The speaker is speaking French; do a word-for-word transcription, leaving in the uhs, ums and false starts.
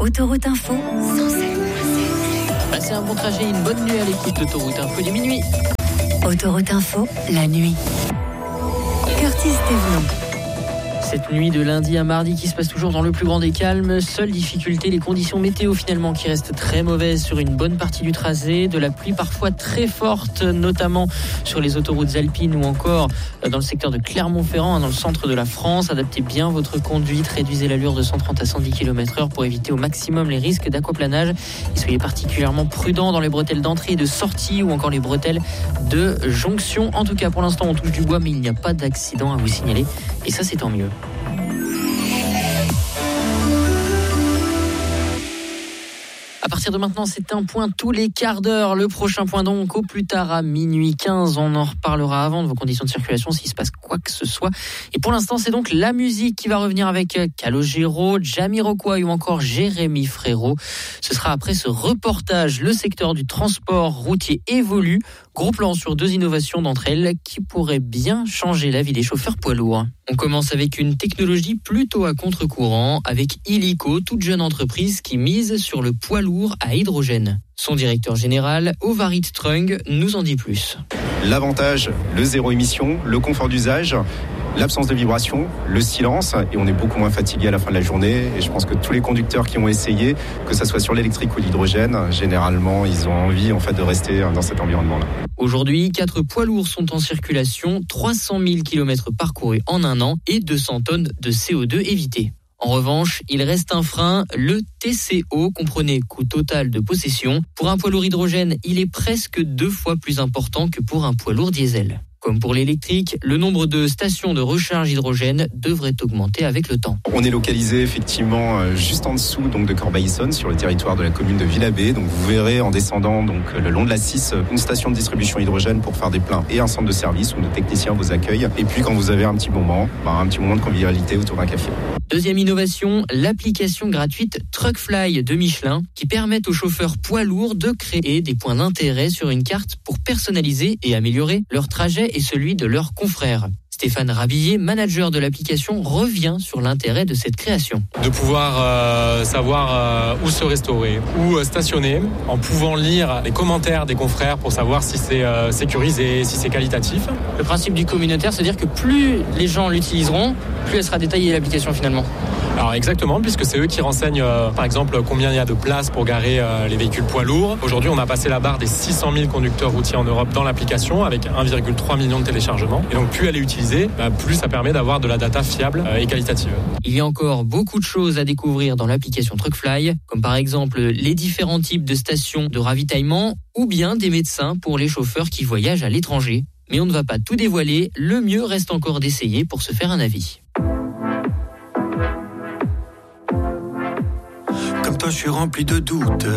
Autoroute Info, sans cesse. Passez un bon trajet et une bonne nuit à l'écoute d'Autoroute Info du minuit. Autoroute Info, la nuit. Curtis Thévenot. Cette nuit de lundi à mardi qui se passe toujours dans le plus grand des calmes. Seule difficulté, les conditions météo finalement qui restent très mauvaises sur une bonne partie du tracé. De la pluie parfois très forte, notamment sur les autoroutes alpines ou encore dans le secteur de Clermont-Ferrand, dans le centre de la France. Adaptez bien votre conduite, réduisez l'allure de cent trente à cent dix kilomètres heure pour éviter au maximum les risques d'aquaplanage. Et soyez particulièrement prudents dans les bretelles d'entrée et de sortie ou encore les bretelles de jonction. En tout cas, pour l'instant, on touche du bois, mais il n'y a pas d'accident à vous signaler. Et ça, c'est tant mieux. À partir de maintenant, c'est un point tous les quarts d'heure. Le prochain point donc au plus tard à minuit quinze. On en reparlera avant de vos conditions de circulation s'il se passe quoi que ce soit. Et pour l'instant, c'est donc la musique qui va revenir avec Calogero, Jamiroquai ou encore Jérémy Frérot. Ce sera après ce reportage. Le secteur du transport routier évolue. Gros plan sur deux innovations d'entre elles qui pourraient bien changer la vie des chauffeurs poids lourds. On commence avec une technologie plutôt à contre-courant avec Illico, toute jeune entreprise qui mise sur le poids lourd à hydrogène. Son directeur général, Ovarit Trung, nous en dit plus. L'avantage, le zéro émission, le confort d'usage, l'absence de vibration, le silence, et on est beaucoup moins fatigué à la fin de la journée. Et je pense que tous les conducteurs qui ont essayé, que ça soit sur l'électrique ou l'hydrogène, généralement, ils ont envie en fait de rester dans cet environnement-là. Aujourd'hui, quatre poids lourds sont en circulation, trois cent mille kilomètres parcourus en un an et deux cents tonnes de C O deux évitées. En revanche, il reste un frein, le T C O, comprenez coût total de possession. Pour un poids lourd hydrogène, il est presque deux fois plus important que pour un poids lourd diesel. Comme pour l'électrique, le nombre de stations de recharge hydrogène devrait augmenter avec le temps. On est localisé effectivement juste en dessous donc de Corbeil-Essonnes, sur le territoire de la commune de Villabé. Donc vous verrez en descendant donc le long de la six une station de distribution hydrogène pour faire des pleins et un centre de service où nos techniciens vous accueillent. Et puis quand vous avez un petit moment, bah, un petit moment de convivialité autour d'un café. Deuxième innovation, l'application gratuite Truckfly de Michelin qui permet aux chauffeurs poids lourds de créer des points d'intérêt sur une carte pour personnaliser et améliorer leur trajet et celui de leurs confrères. Stéphane Rabillet, manager de l'application, revient sur l'intérêt de cette création. De pouvoir euh, savoir euh, où se restaurer, où euh, stationner, en pouvant lire les commentaires des confrères pour savoir si c'est euh, sécurisé, si c'est qualitatif. Le principe du communautaire, c'est-à-dire que plus les gens l'utiliseront, plus elle sera détaillée l'application finalement. Alors exactement, puisque c'est eux qui renseignent euh, par exemple combien il y a de places pour garer euh, les véhicules poids lourds. Aujourd'hui, on a passé la barre des six cent mille conducteurs routiers en Europe dans l'application avec un virgule trois million de téléchargements. Et donc plus elle est utilisée, bah, plus ça permet d'avoir de la data fiable euh, et qualitative. Il y a encore beaucoup de choses à découvrir dans l'application Truckfly, comme par exemple les différents types de stations de ravitaillement ou bien des médecins pour les chauffeurs qui voyagent à l'étranger. Mais on ne va pas tout dévoiler, le mieux reste encore d'essayer pour se faire un avis. Comme toi, je suis rempli de doutes.